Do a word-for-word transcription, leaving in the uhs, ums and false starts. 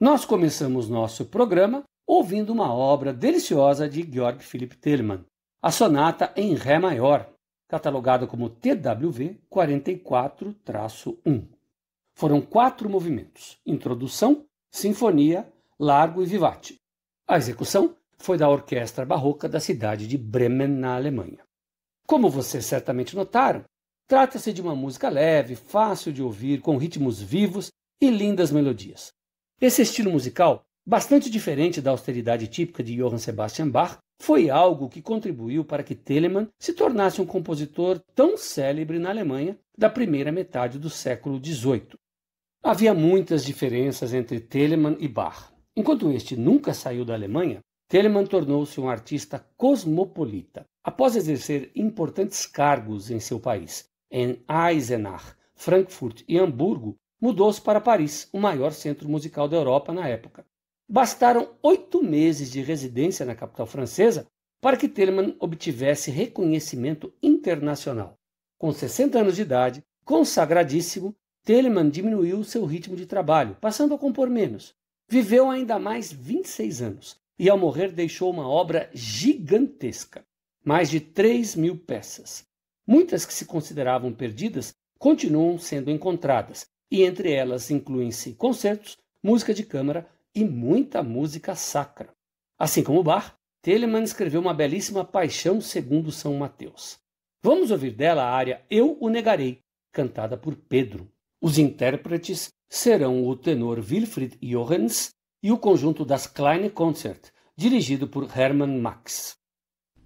Nós começamos nosso programa ouvindo uma obra deliciosa de Georg Philipp Telemann, a Sonata em Ré maior, catalogada como T W V quarenta e quatro traço um. Foram quatro movimentos: introdução, sinfonia, largo e vivace. A execução foi da Orquestra Barroca da cidade de Bremen, na Alemanha. Como vocês certamente notaram, trata-se de uma música leve, fácil de ouvir, com ritmos vivos e lindas melodias. Esse estilo musical, bastante diferente da austeridade típica de Johann Sebastian Bach, foi algo que contribuiu para que Telemann se tornasse um compositor tão célebre na Alemanha da primeira metade do século dezoito. Havia muitas diferenças entre Telemann e Bach. Enquanto este nunca saiu da Alemanha, Telemann tornou-se um artista cosmopolita. Após exercer importantes cargos em seu país, em Eisenach, Frankfurt e Hamburgo, mudou-se para Paris, o maior centro musical da Europa na época. Bastaram oito meses de residência na capital francesa para que Telemann obtivesse reconhecimento internacional. Com sessenta anos de idade, consagradíssimo, Telemann diminuiu seu ritmo de trabalho, passando a compor menos. Viveu ainda mais vinte e seis anos e, ao morrer, deixou uma obra gigantesca, mais de três mil peças. Muitas que se consideravam perdidas continuam sendo encontradas, e entre elas incluem-se concertos, música de câmara e muita música sacra. Assim como Bach, Telemann escreveu uma belíssima Paixão segundo São Mateus. Vamos ouvir dela a área Eu o Negarei, cantada por Pedro. Os intérpretes serão o tenor Wilfried Johanns e o conjunto das Kleine Konzert, dirigido por Hermann Max.